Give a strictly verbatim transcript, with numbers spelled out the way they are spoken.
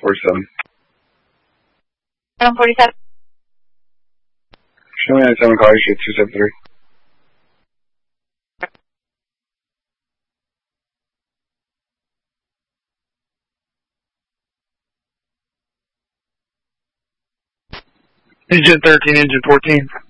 forty-seven. seven forty-seven. Show me nine seven, call you two seven three. Engine thirteen, engine fourteen.